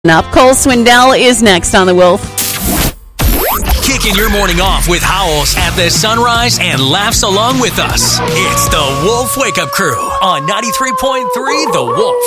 Up, Cole Swindell is next on The Wolf. Kicking your morning off with howls at the sunrise and laughs along with us. It's the Wolf Wake Up Crew on 93.3 The Wolf.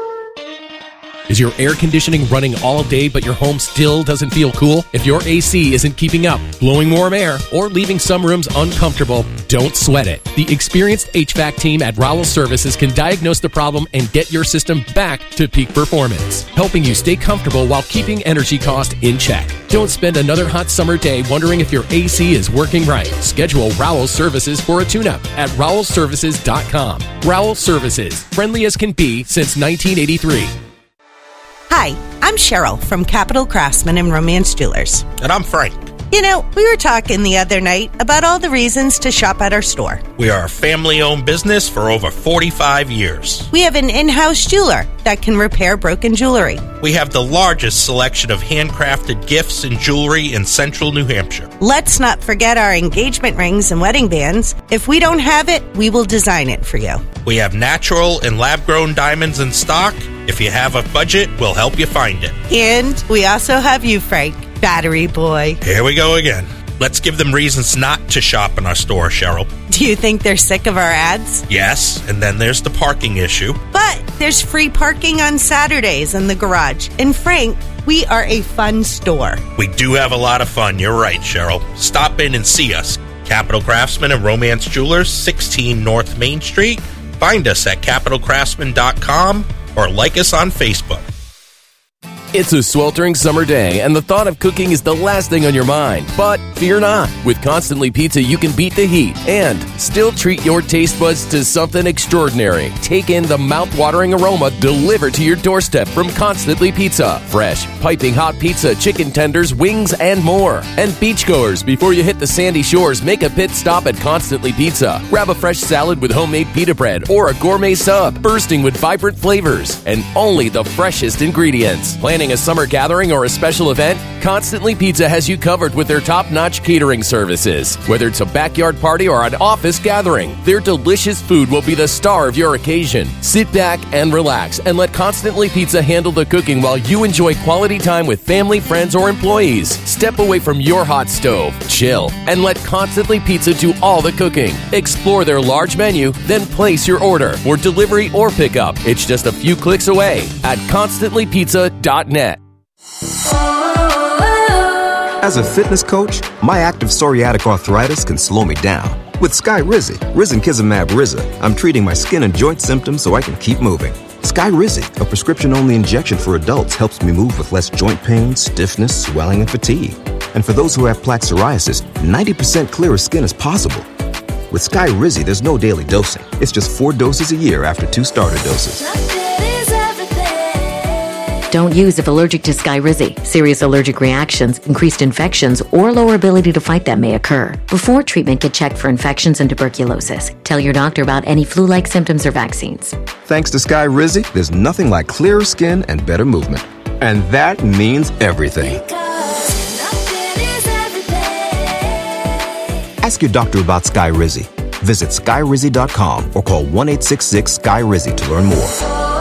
Is your air conditioning running all day but your home still doesn't feel cool? If your AC isn't keeping up, blowing warm air, or leaving some rooms uncomfortable, don't sweat it. The experienced HVAC team at Rowell Services can diagnose the problem and get your system back to peak performance, helping you stay comfortable while keeping energy cost in check. Don't spend another hot summer day wondering if your AC is working right. Schedule Rowell Services for a tune-up at rowellservices.com. Rowell Services, friendly as can be since 1983. Hi, I'm Cheryl from Capital Craftsman and Romance Jewelers. And I'm Frank. You know, we were talking the other night about all the reasons to shop at our store. We are a family-owned business for over 45 years. We have an in-house jeweler that can repair broken jewelry. We have the largest selection of handcrafted gifts and jewelry in central New Hampshire. Let's not forget our engagement rings and wedding bands. If we don't have it, we will design it for you. We have natural and lab-grown diamonds in stock. If you have a budget, we'll help you find it. And we also have you, Frank, battery boy. Here we go again. Let's give them reasons not to shop in our store, Cheryl. Do you think they're sick of our ads? Yes, and then there's the parking issue. But there's free parking on Saturdays in the garage. And Frank, we are a fun store. We do have a lot of fun. You're right, Cheryl. Stop in and see us. Capital Craftsman and Romance Jewelers, 16 North Main Street. Find us at capitalcraftsman.com or like us on Facebook. It's a sweltering summer day, and the thought of cooking is the last thing on your mind. But fear not. With Constantly Pizza, you can beat the heat and still treat your taste buds to something extraordinary. Take in the mouth-watering aroma delivered to your doorstep from Constantly Pizza. Fresh, piping hot pizza, chicken tenders, wings, and more. And beachgoers, before you hit the sandy shores, make a pit stop at Constantly Pizza. Grab a fresh salad with homemade pita bread or a gourmet sub, bursting with vibrant flavors and only the freshest ingredients. Planning a summer gathering or a special event? Constantly Pizza has you covered with their top-notch catering services. Whether it's a backyard party or an office gathering, their delicious food will be the star of your occasion. Sit back and relax and let Constantly Pizza handle the cooking while you enjoy quality time with family, friends, or employees. Step away from your hot stove, chill, and let Constantly Pizza do all the cooking. Explore their large menu, then place your order for delivery or pickup. It's just a few clicks away at constantlypizza.net. As a fitness coach, my active psoriatic arthritis can slow me down. With Skyrizi, risankizumab Riza, I'm treating my skin and joint symptoms so I can keep moving. Skyrizi, a prescription-only injection for adults, helps me move with less joint pain, stiffness, swelling, and fatigue. And for those who have plaque psoriasis, 90% clearer skin is possible. With Skyrizi, there's no daily dosing. It's just 4 doses a year after 2 starter doses. Don't use if allergic to Skyrizi. Serious allergic reactions, increased infections, or lower ability to fight them may occur. Before treatment, get checked for infections and tuberculosis. Tell your doctor about any flu-like symptoms or vaccines. Thanks to Skyrizi, there's nothing like clearer skin and better movement. And that means everything. Ask your doctor about Skyrizi. Visit Skyrizi.com or call 1-866-SKY-RIZI to learn more.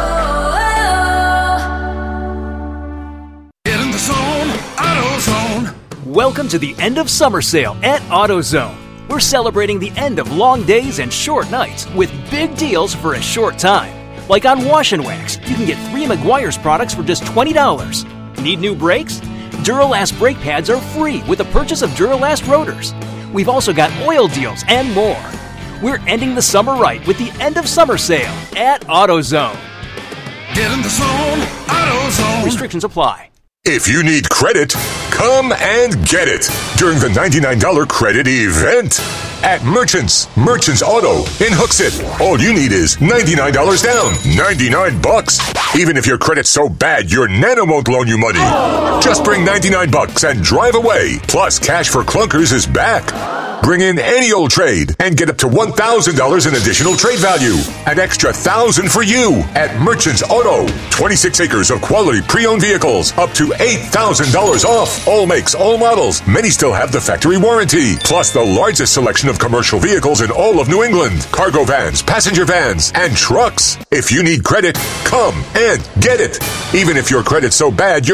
Welcome to the end of summer sale at AutoZone. We're celebrating the end of long days and short nights with big deals for a short time. Like on Wash and Wax, you can get 3 Meguiar's products for just $20. Need new brakes? Duralast brake pads are free with the purchase of Duralast rotors. We've also got oil deals and more. We're ending the summer right with the end of summer sale at AutoZone. Get in the zone, AutoZone. Restrictions apply. If you need credit, come and get it during the $99 credit event at Merchants Auto in Hooksett. All you need is $99 down, $99. Even if your credit's so bad, your Nana won't loan you money. Just bring $99 and drive away. Plus, Cash for Clunkers is back. Bring in any old trade and get up to $1,000 in additional trade value. An extra $1,000 for you at Merchants Auto. 26 acres of quality pre-owned vehicles, up to $8,000 off. All makes, all models. Many still have the factory warranty. Plus the largest selection of commercial vehicles in all of New England. Cargo vans, passenger vans, and trucks. If you need credit, come and get it. Even if your credit's so bad,